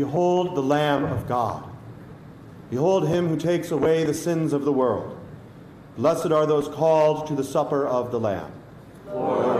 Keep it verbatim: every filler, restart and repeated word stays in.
Behold the Lamb of God. Behold him who takes away the sins of the world. Blessed are those called to the supper of the Lamb. Lord,